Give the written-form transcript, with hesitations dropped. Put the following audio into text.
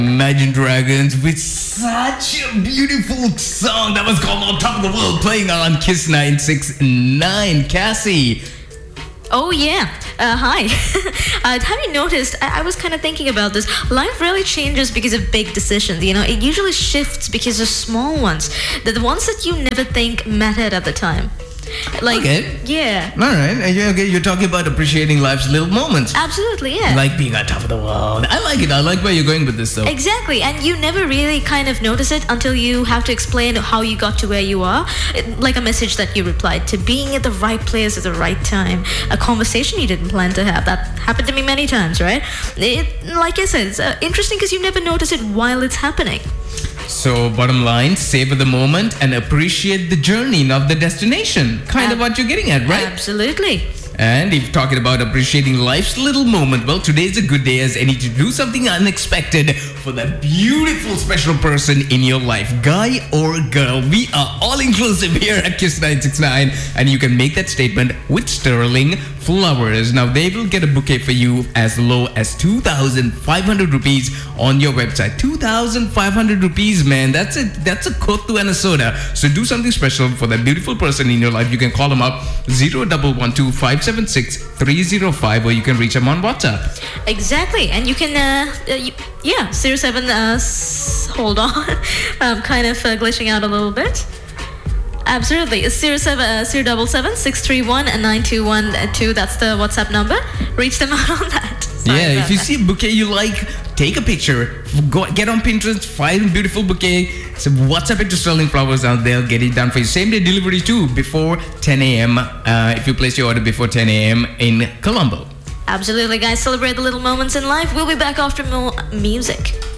Imagine Dragons with such a beautiful song that was called On Top of the World, playing on Kiss 969. Cassie. Oh, yeah. Hi. Have you noticed? I was kind of thinking about this. Life really changes because of big decisions. You know, it usually shifts because of small ones. The ones that you never think mattered at the time. Like, okay. Yeah. All right. Okay. You're talking about appreciating life's little moments. Absolutely, yeah. Like being on top of the world. I like it. I like where you're going with this, though. Exactly. And you never really kind of notice it until you have to explain how you got to where you are. Like a message that you replied to, being at the right place at the right time, a conversation you didn't plan to have. That happened to me many times, right? Like I said, it's interesting because you never notice it while it's happening. So, bottom line, savor the moment and appreciate the journey, not the destination. Kind of what you're getting at, right? Absolutely. And if talking about appreciating life's little moment, well, today's a good day as any to do something unexpected for that beautiful special person in your life, guy or girl. We are all inclusive here at Kiss 969, and you can make that statement with Sterling Flowers. Now, they will get a bouquet for you as low as 2,500 rupees on your website. 2,500 rupees, man. That's it. That's a kottu and a soda. So do something special for that beautiful person in your life. You can call them up 0112 576 305, or you can reach them on WhatsApp. Exactly. And you can, 07, hold on. I'm kind of glitching out a little bit. Absolutely. It's 077 631 9212. That's the WhatsApp number. Reach them out on that. If you see a bouquet you like, take a picture. Go get on Pinterest, find a beautiful bouquet. So WhatsApp it to Sterling Flowers, and they'll get it done for you. Same day delivery too, before 10 a.m. If you place your order before 10 a.m. in Colombo. Absolutely, guys. Celebrate the little moments in life. We'll be back after more music.